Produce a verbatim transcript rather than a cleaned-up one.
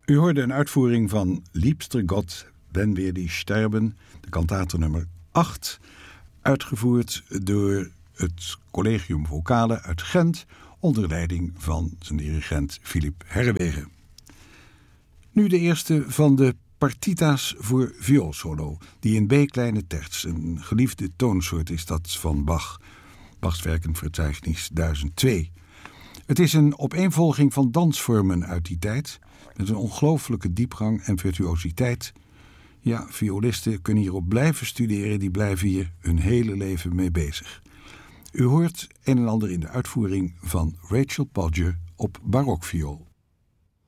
U hoorde een uitvoering van Liebster Gott, wenn wir die sterben, de kantate nummer acht, uitgevoerd door het Collegium Vocale uit Gent, onder leiding van zijn dirigent Philippe Herrewegen. Nu de eerste van de partita's voor vioolsolo, die in B-kleine terts, een geliefde toonsoort is dat van Bach, Bachs Werkenverzeichnis duizend twee. Het is een opeenvolging van dansvormen uit die tijd, met een ongelooflijke diepgang en virtuositeit. Ja, violisten kunnen hierop blijven studeren, die blijven hier hun hele leven mee bezig. U hoort een en ander in de uitvoering van Rachel Podger op barokviool.